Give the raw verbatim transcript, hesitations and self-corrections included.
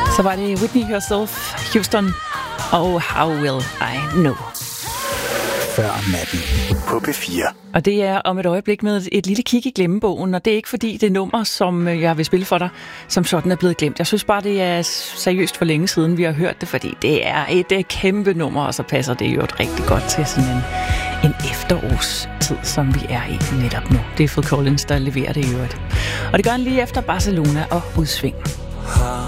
Så var det Whitney Yourself, Houston og How Will I Know. Før natten på P fire. Og det er om et øjeblik med et lille kig i glemmebogen, og det er ikke fordi det nummer, som jeg vil spille for dig, som sådan er blevet glemt. Jeg synes bare, det er seriøst for længe siden, vi har hørt det, fordi det er et kæmpe nummer, og så passer det jo et rigtig godt til sådan en, en efterårstid, som vi er i netop nu. Det er Phil Collins, der leverer det i øvrigt. Og det gør han lige efter Barcelona og udsving.